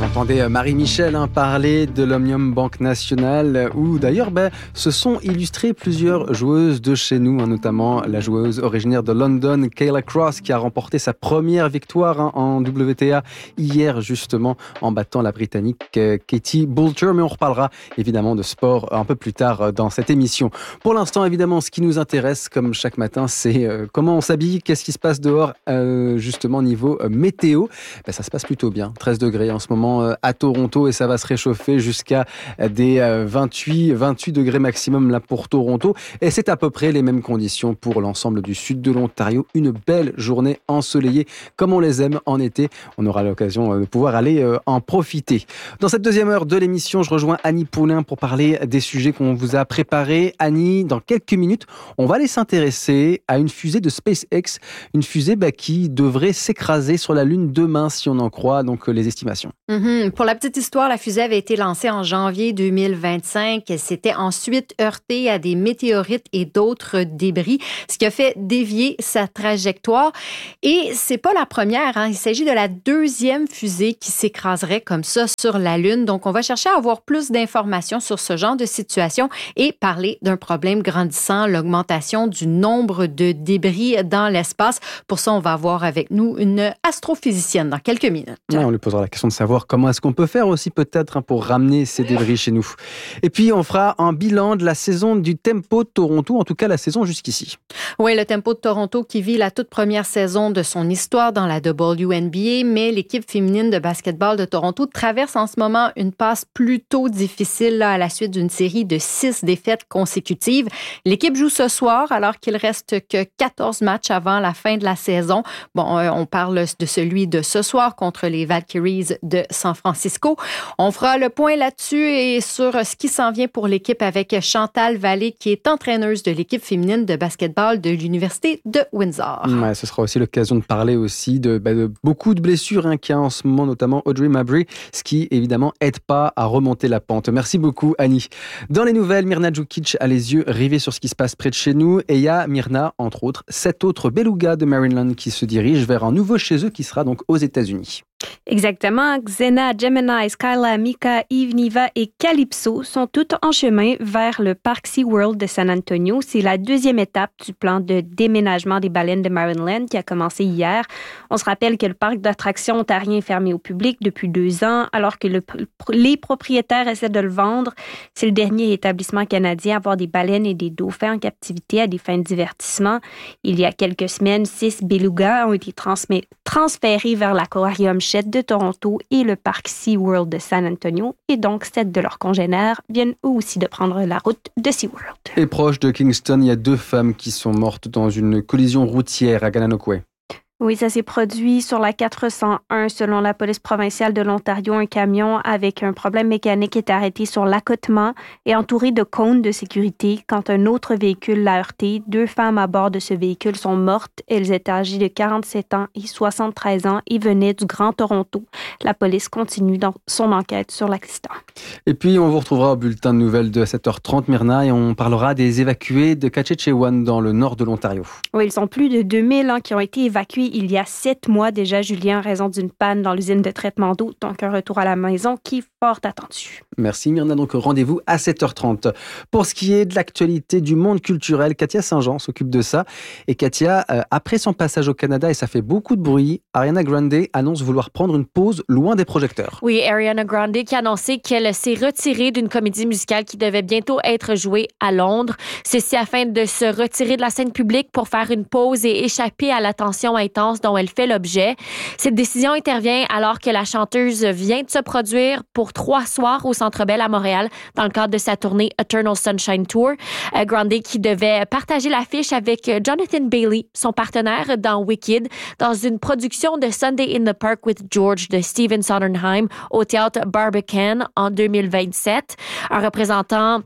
entendait Marie-Michel parler de l'Omnium Banque Nationale où d'ailleurs se sont illustrées plusieurs joueuses de chez nous, notamment la joueuse originaire de London, Kayla Cross, qui a remporté sa première victoire en WTA hier justement en battant la Britannique Katie Boulter. Mais on reparlera évidemment de sport un peu plus tard dans cette émission. Pour l'instant évidemment ce qui nous intéresse comme chaque matin c'est comment on s'habille, qu'est-ce qui se passe dehors justement niveau météo. Ça se passe plutôt bien, 13 degrés en ce moment à Toronto et ça va se réchauffer jusqu'à des 28 degrés maximum là pour Toronto et c'est à peu près les mêmes conditions pour l'ensemble du sud de l'Ontario. Une belle journée ensoleillée comme on les aime en été. On aura l'occasion de pouvoir aller en profiter. Dans cette deuxième heure de l'émission, je rejoins Annie Poulain pour parler des sujets qu'on vous a préparés. Annie, dans quelques minutes, on va aller s'intéresser à une fusée de SpaceX, une fusée qui devrait s'écraser sur la Lune demain si on en croit donc les estimations. Pour la petite histoire, la fusée avait été lancée en janvier 2025. Elle s'était ensuite heurtée à des météorites et d'autres débris, ce qui a fait dévier sa trajectoire. Et c'est pas la première, Il s'agit de la deuxième fusée qui s'écraserait comme ça sur la Lune. Donc, on va chercher à avoir plus d'informations sur ce genre de situation et parler d'un problème grandissant, l'augmentation du nombre de débris dans l'espace. Pour ça, on va avoir avec nous une astrophysicienne dans quelques minutes. Ouais, on lui posera la question de savoir comment est-ce qu'on peut faire aussi peut-être pour ramener ces débris chez nous. Et puis, on fera un bilan de la saison du Tempo de Toronto, en tout cas la saison jusqu'ici. Oui, le Tempo de Toronto qui vit la toute première saison de son histoire dans la WNBA, mais l'équipe féminine de basketball de Toronto traverse en ce moment une passe plutôt difficile à la suite d'une série de 6 défaites consécutives. L'équipe joue ce soir alors qu'il reste que 14 matchs avant la fin de la saison. On parle de celui de ce soir contre les Valkyries de San Francisco. On fera le point là-dessus et sur ce qui s'en vient pour l'équipe avec Chantal Vallée, qui est entraîneuse de l'équipe féminine de basketball de l'Université de Windsor. Ouais, ce sera aussi l'occasion de parler aussi de beaucoup de blessures qu'il y a en ce moment, notamment Audrey Mabry, ce qui évidemment aide pas à remonter la pente. Merci beaucoup Annie. Dans les nouvelles, Mirna Djukic a les yeux rivés sur ce qui se passe près de chez nous et il y a Mirna, entre autres, 7 autres belugas de Maryland qui se dirigent vers un nouveau chez eux qui sera donc aux États-Unis. Exactement. Xena, Gemini, Skyla, Mika, Eve, Niva et Calypso sont toutes en chemin vers le parc SeaWorld de San Antonio. C'est la deuxième étape du plan de déménagement des baleines de Maryland qui a commencé hier. On se rappelle que le parc d'attractions ontarien est fermé au public depuis 2 ans, alors que les propriétaires essaient de le vendre. C'est le dernier établissement canadien à avoir des baleines et des dauphins en captivité à des fins de divertissement. Il y a quelques semaines, 6 belugas ont été transférés vers l'aquarium de Toronto et le parc SeaWorld de San Antonio. Et donc, 7 de leurs congénères viennent eux aussi de prendre la route de SeaWorld. Et proche de Kingston, il y a 2 femmes qui sont mortes dans une collision routière à Gananoque. Oui, ça s'est produit sur la 401. Selon la police provinciale de l'Ontario, un camion avec un problème mécanique est arrêté sur l'accotement et entouré de cônes de sécurité quand un autre véhicule l'a heurté. 2 femmes à bord de ce véhicule sont mortes. Elles étaient âgées de 47 ans et 73 ans et venaient du Grand Toronto. La police continue dans son enquête sur l'accident. Et puis, on vous retrouvera au bulletin de nouvelles de 7h30, Myrna, et on parlera des évacués de Katchechewan dans le nord de l'Ontario. Oui, ils sont plus de 2000 qui ont été évacués il y a 7 mois déjà, Julien, en raison d'une panne dans l'usine de traitement d'eau. Donc, un retour à la maison qui est fort attendu. Merci Myrna, donc rendez-vous à 7h30. Pour ce qui est de l'actualité du monde culturel, Katia Saint-Jean s'occupe de ça. Et Katia, après son passage au Canada, et ça fait beaucoup de bruit, Ariana Grande annonce vouloir prendre une pause loin des projecteurs. Oui, Ariana Grande qui a annoncé qu'elle s'est retirée d'une comédie musicale qui devait bientôt être jouée à Londres. Ceci afin de se retirer de la scène publique pour faire une pause et échapper à l'attention intense dont elle fait l'objet. Cette décision intervient alors que la chanteuse vient de se produire pour 3 soirs au Centre Bell à Montréal dans le cadre de sa tournée Eternal Sunshine Tour. Grande qui devait partager l'affiche avec Jonathan Bailey, son partenaire dans Wicked, dans une production de Sunday in the Park with George de Stephen Sondheim au théâtre Barbican en 2027. Un représentant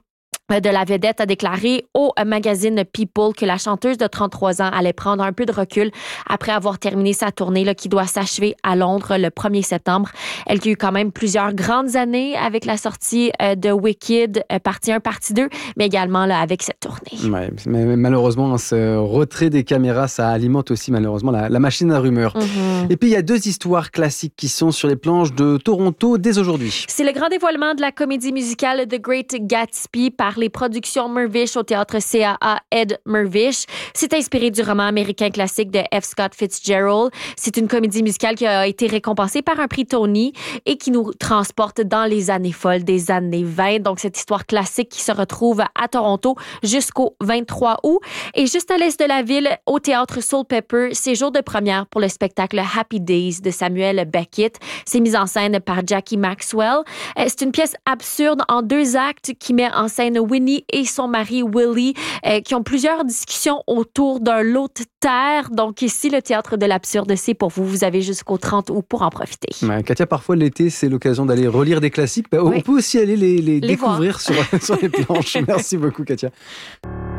de la vedette a déclaré au magazine People que la chanteuse de 33 ans allait prendre un peu de recul après avoir terminé sa tournée là, qui doit s'achever à Londres le 1er septembre. Elle qui a eu quand même plusieurs grandes années avec la sortie de Wicked, partie 1, partie 2, mais également là, avec cette tournée. Ouais, mais malheureusement, ce retrait des caméras, ça alimente aussi malheureusement la machine à rumeurs. Et puis, il y a 2 histoires classiques qui sont sur les planches de Toronto dès aujourd'hui. C'est le grand dévoilement de la comédie musicale The Great Gatsby par les productions Mirvish au théâtre CAA Ed Mirvish. C'est inspiré du roman américain classique de F. Scott Fitzgerald. C'est une comédie musicale qui a été récompensée par un prix Tony et qui nous transporte dans les années folles des années 20. Donc, cette histoire classique qui se retrouve à Toronto jusqu'au 23 août. Et juste à l'est de la ville, au théâtre Soul Pepper, c'est jour de première pour le spectacle Happy Days de Samuel Beckett. C'est mis en scène par Jackie Maxwell. C'est une pièce absurde en 2 actes qui met en scène Winnie et son mari Willie qui ont plusieurs discussions autour d'un lot de terre. Donc ici, le théâtre de l'absurde, c'est pour vous. Vous avez jusqu'au 30 août pour en profiter. Ouais, Katia, parfois l'été, c'est l'occasion d'aller relire des classiques. On peut aussi aller les découvrir sur les planches. Merci beaucoup, Katia.